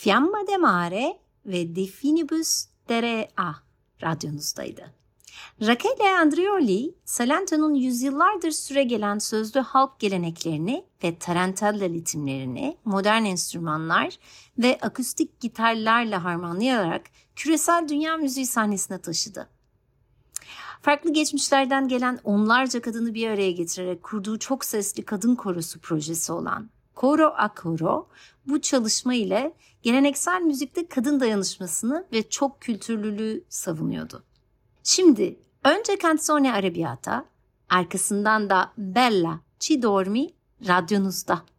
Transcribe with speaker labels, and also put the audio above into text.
Speaker 1: Fiamma de Mare ve De Finibus Terrea radyonuzdaydı. Rachele Andreoli, Salento'nun yüzyıllardır süregelen sözlü halk geleneklerini ve tarantella ritimlerini modern enstrümanlar ve akustik gitarlarla harmanlayarak küresel dünya müziği sahnesine taşıdı. Farklı geçmişlerden gelen onlarca kadını bir araya getirerek kurduğu çok sesli kadın korosu projesi olan Coro a Coro, bu çalışma ile geleneksel müzikte kadın dayanışmasını ve çok kültürlülüğü savunuyordu. Şimdi önce Canzone Arrabbiata, arkasından da Bella Ci Dormi radyonuzda.